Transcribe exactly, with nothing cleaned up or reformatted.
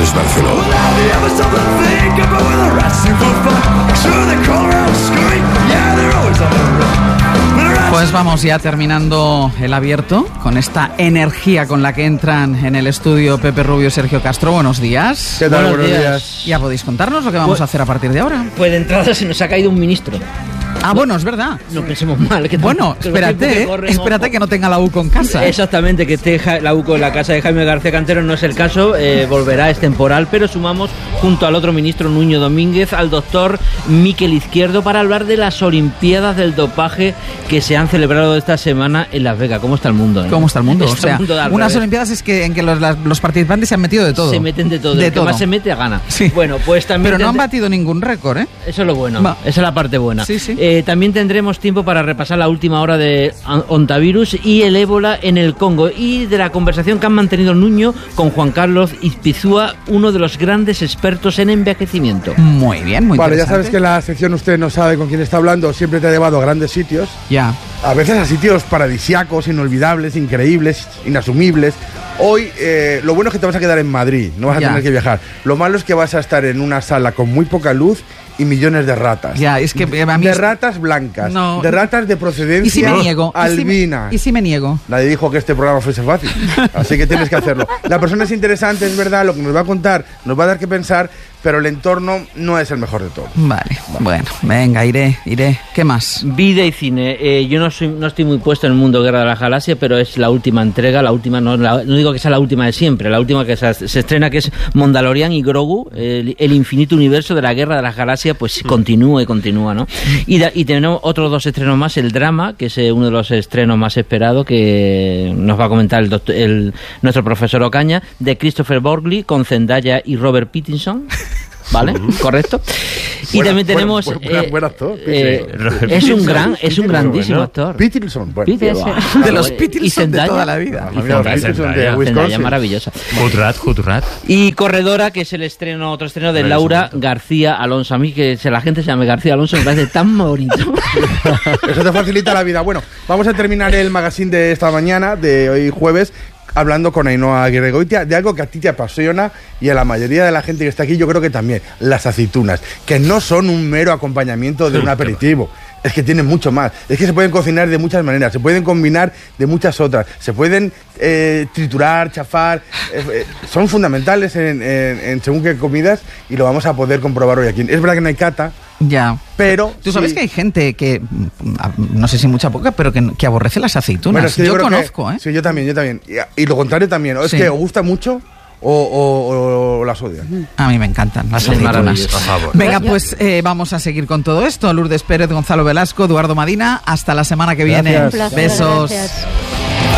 Deportes Barcelona. Pues vamos ya terminando el abierto con esta energía con la que entran en el estudio Pepe Rubio y Sergio Castro. Buenos días. ¿Qué tal? Buenos, Buenos días. días. Ya podéis contarnos lo que vamos Pues, a hacer a partir de ahora. Pues de entrada se nos ha caído un ministro. Ah, bueno, es verdad. No pensemos mal. Que Bueno, que los tiempos espérate, que eh, corren, espérate ojo. que no tenga la U con casa. ¿eh? Exactamente, que esté Ja- la U con la casa de Jaime García Cantero no es el caso, eh, volverá, es temporal, pero sumamos junto al otro ministro Nuño Domínguez al doctor Miquel Izquierdo para hablar de las Olimpiadas del dopaje que se han celebrado esta semana en Las Vegas. ¿Cómo está el mundo? eh? ¿Cómo está el mundo? O Está sea, el mundo al unas revés. Olimpiadas es que en que los, las- los participantes se han metido de todo. Se meten de todo, De el que todo. más se mete a gana. Sí. Bueno, pues también Pero no han tendré- batido ningún récord, ¿eh? Eso es lo bueno, Va. esa es la parte buena. Sí, sí. Eh, también tendremos tiempo para repasar la última hora de Ontavirus y el ébola en el Congo y de la conversación que han mantenido Nuño con Juan Carlos Izpizúa, uno de los grandes expertos en envejecimiento. Muy bien, muy Vale, ya interesante. sabes que la sección Usted no sabe con quién está hablando siempre te ha llevado a grandes sitios, Ya. a veces a sitios paradisíacos, inolvidables, increíbles, inasumibles. Hoy eh, lo bueno es que te vas a quedar en Madrid, no vas a Ya. tener que viajar. Lo malo es que vas a estar en una sala con muy poca luz y millones de ratas. Ya, es que eh, a mí De es- ratas blancas, No. de ratas de procedencia ¿Y si me niego? ¿Y si me- albina. ¿Y si me niego? Nadie dijo que este programa fuese fácil, así que tienes que hacerlo. La persona es interesante, es verdad, lo que nos va a contar nos va a dar que pensar, pero el entorno no es el mejor de todo. Vale, bueno, venga, iré, iré. ¿Qué más? Vida y cine. Eh, yo no soy, no estoy muy puesto en el mundo Guerra de la Galaxia, pero es la última entrega, la última, no, la- no digo que sea la última de siempre, la última que se, se estrena, que es Mandalorian y Grogu, el, el infinito universo de la Guerra de la Galaxia, pues continúa y continúa, ¿no? Y, da- y tenemos otros dos estrenos más, el drama, que es eh, uno de los estrenos más esperados, que nos va a comentar el doctor, el, nuestro profesor Ocaña, de Christopher Borgley, con Zendaya y Robert Pattinson. ¿Vale? ¿Correcto? Y Buena- también buena- tenemos... buena- buena- eh, buen actor, eh, Pattinson. es un gran, es un grandísimo bueno. actor. Peterson, bueno. Peterson. De los Y Pittilson de Zendaya. toda la vida. Y Amigo, Zendaya, Peterson de Zendaya. Wisconsin. Zendaya maravillosa. Hutrat, Hutrat. Y Corredora, que es el estreno, otro estreno de No, Laura eso no. García Alonso. A mí que si la gente se llame García Alonso me parece tan bonito. Eso te facilita la vida. Bueno, vamos a terminar el magazine de esta mañana, de hoy jueves, hablando con Ainhoa Aguirregoitia de algo que a ti te apasiona y a la mayoría de la gente que está aquí yo creo que también, las aceitunas, que no son un mero acompañamiento de un aperitivo. Es que tienen mucho más. Es que se pueden cocinar de muchas maneras, se pueden combinar de muchas otras, se pueden eh, triturar, chafar. eh, eh, son fundamentales en, en- en según qué comidas y lo vamos a poder comprobar hoy aquí. Es verdad que no hay cata, Ya. pero... Tú sabes sí. que hay gente que, mm, no sé si mucha poca, pero que, que aborrece las aceitunas. Bueno, es que yo creo que- conozco, ¿eh? Sí, yo también, yo también. Y, y lo contrario también. ¿O es Sí. que os gusta mucho o, o- o las odian? A mí me encantan las Es aceitunas. maravilloso. A favor. Venga, pues eh, vamos a seguir con todo esto. Lourdes Pérez, Gonzalo Velasco, Eduardo Madina. Hasta la semana que viene. Gracias. Un placer, Besos. gracias.